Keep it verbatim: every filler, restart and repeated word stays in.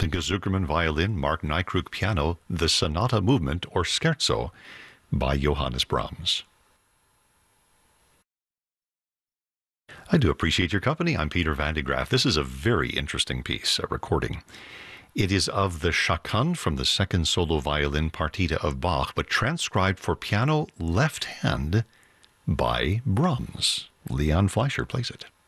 Tinka Zuckerman violin, Mark Nykruk piano, the Sonata Movement or Scherzo by Johannes Brahms. I do appreciate your company. I'm Peter Van de Graaff. This is a very interesting piece, a recording. It is of the Chaconne from the second solo violin partita of Bach, but transcribed for piano left hand by Brahms. Leon Fleischer plays it.